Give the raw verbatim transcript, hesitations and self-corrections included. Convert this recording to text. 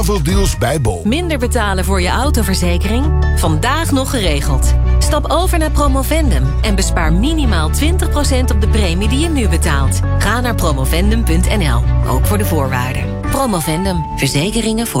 Veel deals bij Bol. Minder betalen voor je autoverzekering? Vandaag nog geregeld. Stap over naar Promovendum en bespaar minimaal twintig procent op de premie die je nu betaalt. Ga naar promovendum punt n l, ook voor de voorwaarden. Promovendum, verzekeringen voor